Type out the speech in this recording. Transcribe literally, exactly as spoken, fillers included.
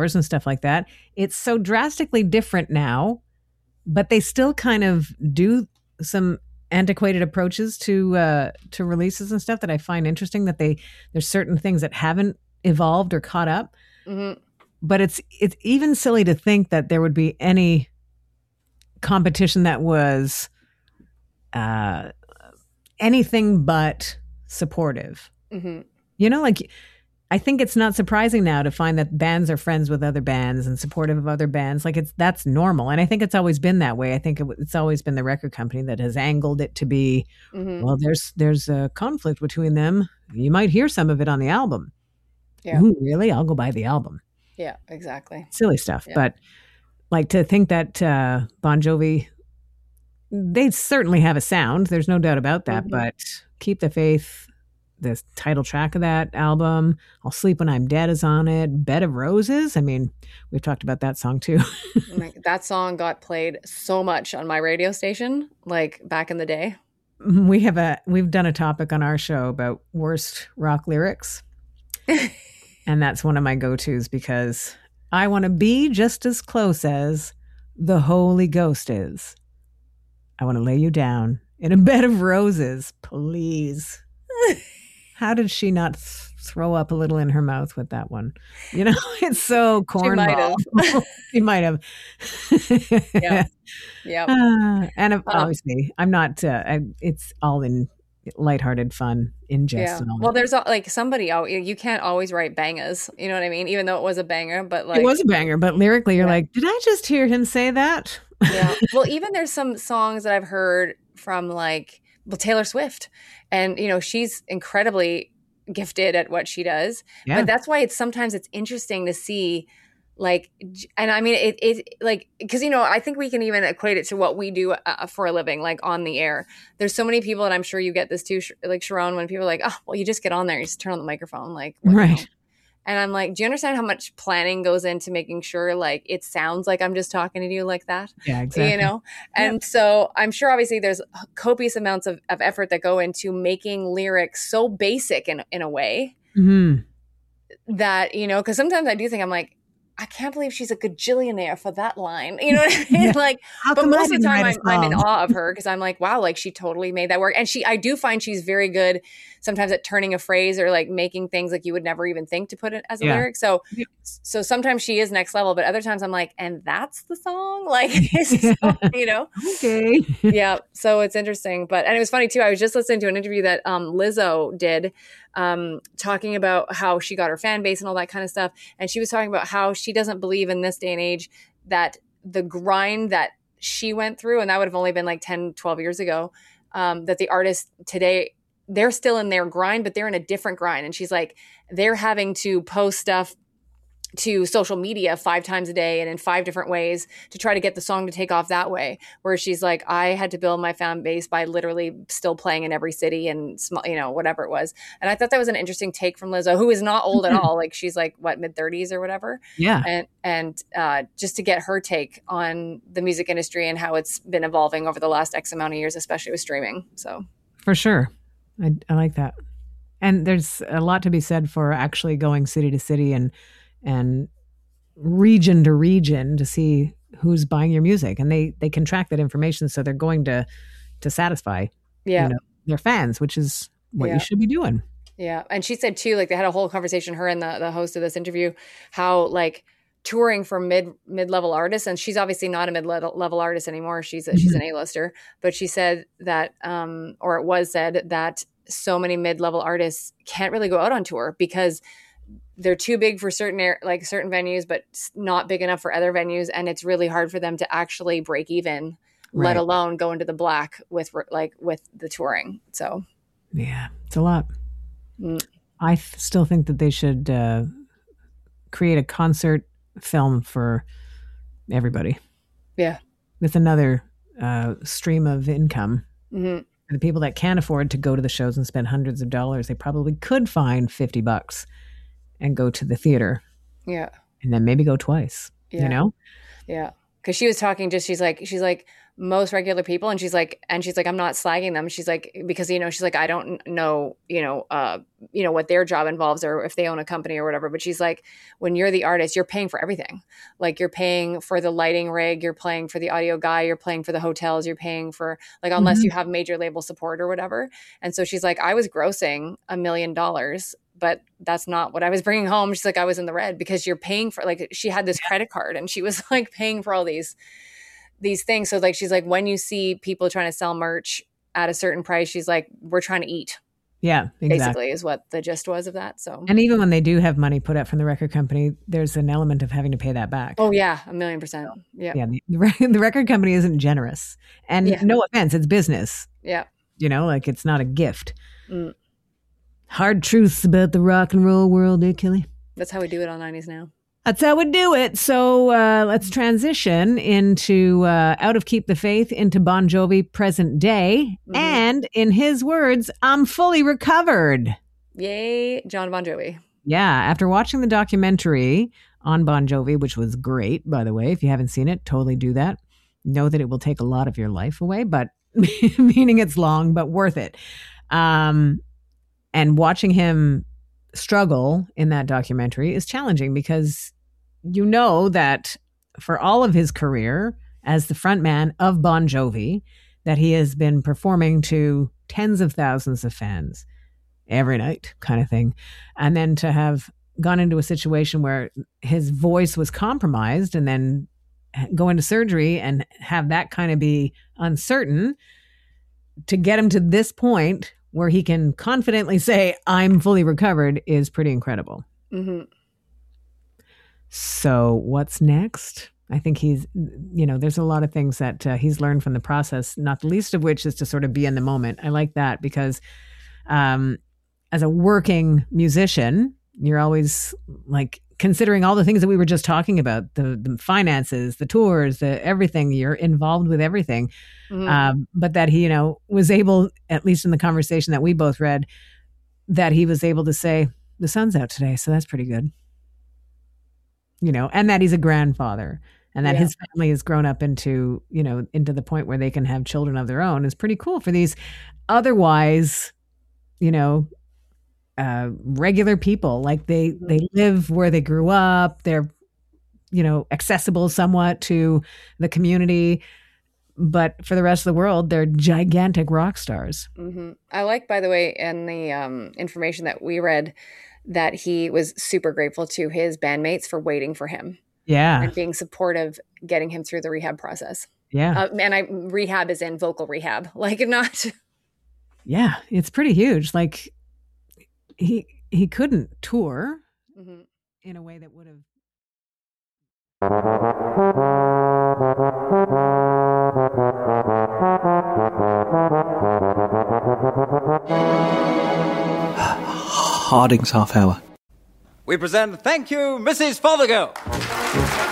tours and stuff like that. It's so drastically different now, but they still kind of do some antiquated approaches to uh, to releases and stuff that I find interesting. That they there's certain things that haven't evolved or caught up. Mm-hmm. But it's it's even silly to think that there would be any competition that was uh, anything but supportive. Mm-hmm. You know, like I think it's not surprising now to find that bands are friends with other bands and supportive of other bands. Like it's that's normal, and I think it's always been that way. I think it, it's always been the record company that has angled it to be. Mm-hmm. Well, there's there's a conflict between them. You might hear some of it on the album. Yeah. Ooh, really? I'll go buy the album. Yeah, exactly. Silly stuff. Yeah. But like to think that uh, Bon Jovi, they certainly have a sound. There's no doubt about that. Mm-hmm. But Keep the Faith, the title track of that album, I'll Sleep When I'm Dead is on it. Bed of Roses. I mean, we've talked about that song too. Like, that song got played so much on my radio station, like back in the day. We have a, we've done a topic on our show about worst rock lyrics. And that's one of my go-tos because I want to be just as close as the Holy Ghost is. I want to lay you down in a bed of roses, please. How did she not th- throw up a little in her mouth with that one? You know, it's so cornball. She might have. Yeah. Yeah. Uh, and Um, obviously, I'm not, uh, I, it's all in lighthearted fun in jest. Yeah. And all Well, that. there's al- like somebody out, you you can't always write bangers. You know what I mean? Even though it was a banger, but like, It was a banger, but lyrically, you're Yeah. like, did I just hear him say that? yeah. Well, even there's some songs that I've heard from like, well, Taylor Swift, and you know, she's incredibly gifted at what she does. Yeah. But that's why it's sometimes it's interesting to see, like, j- and I mean, it, it like, because, you know, I think we can even equate it to what we do uh, for a living, like on the air. There's so many people, and I'm sure you get this too, Sh- like Sharon, when people are like, oh, well, you just get on there, you just turn on the microphone, like, what, you Right. know? And I'm like, do you understand how much planning goes into making sure like it sounds like I'm just talking to you like that? Yeah, exactly. You know? And so I'm sure obviously there's copious amounts of, of effort that go into making lyrics so basic in, in a way Hmm. that, you know, because sometimes I do think I'm like, I can't believe she's a gajillionaire for that line. You know what I mean? Yeah. Like, How but come I most of the didn't time write I'm, a I'm in song? awe of her because I'm like, wow, like she totally made that work. And she, I do find she's very good sometimes at turning a phrase or like making things like you would never even think to put it as a Yeah. lyric. So, Yeah. so sometimes she is next level, but other times I'm like, and that's the song? Like, so, you know? Okay. Yeah. So it's interesting. But, and it was funny too. I was just listening to an interview that um, Lizzo did um, talking about how she got her fan base and all that kind of stuff. And she was talking about how she doesn't believe in this day and age that the grind that she went through, and that would have only been like ten, twelve years ago, um, that the artists today, they're still in their grind, but they're in a different grind. And she's like, they're having to post stuff to social media five times a day and in five different ways to try to get the song to take off that way. Where she's like, I had to build my fan base by literally still playing in every city and small, you know, whatever it was. And I thought that was an interesting take from Lizzo, who is not old at all. Like she's like what, mid thirties or whatever. Yeah. And, and uh, just to get her take on the music industry and how it's been evolving over the last X amount of years, especially with streaming. So For sure. I, I like that. And there's a lot to be said for actually going city to city and and region to region to see who's buying your music. And they they can track that information, so they're going to to satisfy yeah. you know, their fans, which is what Yeah. you should be doing. Yeah. And she said too, like they had a whole conversation, her and the, the host of this interview, how like touring for mid mid level artists, and she's obviously not a mid level artist anymore. She's a, Mhm. she's an A-lister, but she said that, um, or it was said that so many mid level artists can't really go out on tour because they're too big for certain air, like certain venues, but not big enough for other venues, and it's really hard for them to actually break even, Right. let alone go into the black with like with the touring. So Yeah, it's a lot. mm, I th- still think that they should uh, create a concert film for everybody yeah. with another uh, stream of income. hmm For the people that can't afford to go to the shows and spend hundreds of dollars, they probably could find fifty bucks and go to the theater Yeah. and then maybe go twice, Yeah. you know? Yeah. Because she was talking just, she's like, she's like, most regular people. And she's like, and she's like, I'm not slagging them. She's like, because, you know, she's like, I don't know, you know, uh, you know, what their job involves or if they own a company or whatever. But she's like, when you're the artist, you're paying for everything. Like you're paying for the lighting rig, you're paying for the audio guy, you're paying for the hotels, you're paying for like, unless mm-hmm. you have major label support or whatever. And so she's like, I was grossing a million dollars, but that's not what I was bringing home. She's like, I was in the red because you're paying for, like, she had this credit card and she was like paying for all these these things. So like, she's like, when you see people trying to sell merch at a certain price, she's like, we're trying to eat. Yeah, exactly. Basically is what the gist was of that. So, and even when they do have money put up from the record company, there's an element of having to pay that back. Oh yeah. A million percent. Yeah. Yeah. The, the record company isn't generous, and yeah. no offense, it's business. Yeah. You know, like it's not a gift. Mm. Hard truths about the rock and roll world, eh, Kelly? That's how we do it on nineties now. That's how we do it. So uh, let's transition into uh, out of Keep the Faith into Bon Jovi present day. Mm-hmm. And in his words, I'm fully recovered. Yay, John Bon Jovi. Yeah. After watching the documentary on Bon Jovi, which was great, by the way, if you haven't seen it, totally do that. Know that it will take a lot of your life away, but meaning it's long, but worth it. Um, and watching him struggle in that documentary is challenging because you know that for all of his career as the frontman of Bon Jovi, that he has been performing to tens of thousands of fans every night kind of thing. And then to have gone into a situation where his voice was compromised and then go into surgery and have that kind of be uncertain, to get him to this point where he can confidently say, I'm fully recovered, is pretty incredible. Mm-hmm. So what's next? I think he's, you know, there's a lot of things that uh, he's learned from the process, not the least of which is to sort of be in the moment. I like that because um, as a working musician, you're always like considering all the things that we were just talking about, the, the finances, the tours, the everything. You're involved with everything. Mm-hmm. Um, but that he, you know, was able, at least in the conversation that we both read, that he was able to say, the sun's out today, so that's pretty good. You know, and that he's a grandfather and that yeah. his family has grown up into, you know, into the point where they can have children of their own is pretty cool for these otherwise, you know, uh, regular people. Like they, they live where they grew up. They're, you know, accessible somewhat to the community. But for the rest of the world, they're gigantic rock stars. Mm-hmm. I like, by the way, in the um, information that we read, that he was super grateful to his bandmates for waiting for him. Yeah. And being supportive, getting him through the rehab process. Yeah. Uh, and I rehab is in vocal rehab, like not. Yeah. It's pretty huge. Like he, he couldn't tour mm-hmm. in a way that would have. Harding's Half Hour. We present Thank You, Missus Fothergill.